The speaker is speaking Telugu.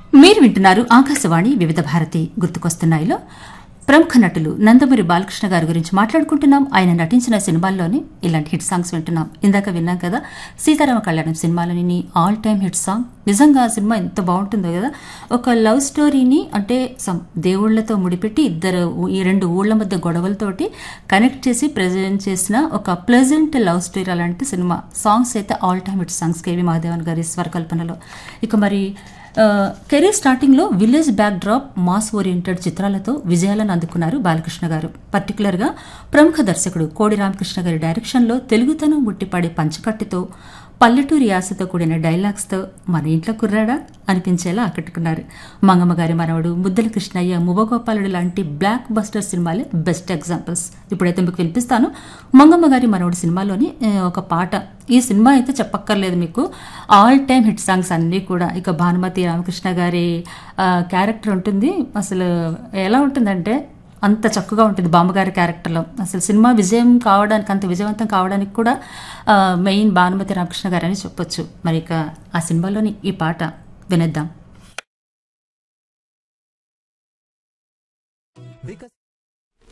మీరు వింటున్నారు ఆకాశవాణి వివిధ భారతి గుర్తుకొస్తున్నాయిలో ప్రముఖ నటులు నందమూరి బాలకృష్ణ గారి గురించి మాట్లాడుకుంటున్నాం. ఆయన నటించిన సినిమాల్లోనే ఇలాంటి హిట్ సాంగ్స్ వింటున్నాం. ఇందాక విన్నాం కదా సీతారామ కళ్యాణం సినిమాలోని ఆల్ టైమ్ హిట్ సాంగ్. నిజంగా ఆ సినిమా ఎంత బాగుంటుందో కదా. ఒక లవ్ స్టోరీని అంటే దేవుళ్లతో ముడిపెట్టి ఈ రెండు ఊళ్ల మధ్య గొడవలతోటి కనెక్ట్ చేసి ప్రజెంట్ చేసిన ఒక ప్లెజెంట్ లవ్ స్టోరీ అలాంటి సినిమా. సాంగ్స్ అయితే all time hit songs KV Mahadevan గారి స్వరకల్పనలో. ఇక మరి కెరీర్ స్టార్టింగ్ లో village back drop mass oriented చిత్రాలతో విజయాలను అందుకున్నారు బాలకృష్ణ గారు. పర్టికులర్ గా ప్రముఖ దర్శకుడు కోడి రామకృష్ణ గారి డైరెక్షన్ లో తెలుగుతనం ముట్టిపడే పంచకట్టుతో పల్లెటూరి యాసతో కూడిన డైలాగ్స్ తో మన ఇంట్లో కుర్రాడా అనిపించేలా ఆకట్టుకున్నారు. మంగమ్మ గారి మనవడు, ముద్దల కృష్ణయ్య, మువ్వగోపాలుడు లాంటి బ్లాక్ బస్టర్ సినిమాలే బెస్ట్ ఎగ్జాంపుల్స్. ఇప్పుడైతే మీకు వినిపిస్తాను మంగమ్మ గారి మనవడు సినిమాలోని ఒక పాట. ఈ సినిమా అయితే చెప్పక్కర్లేదు మీకు, ఆల్ టైమ్ హిట్ సాంగ్స్ అన్నీ కూడా. ఇక భానుమతి రామకృష్ణ గారి క్యారెక్టర్ ఉంటుంది, అసలు ఎలా ఉంటుందంటే అంత చక్కగా ఉంటుంది బామ్మగారి క్యారెక్టర్లో. అసలు సినిమా విజయం కావడానికి, అంత విజయవంతం కావడానికి కూడా మెయిన్ భానుమతి రామకృష్ణ గారు అని చెప్పొచ్చు. మరి ఇక ఆ సినిమాలోని ఈ పాట వినేద్దాం.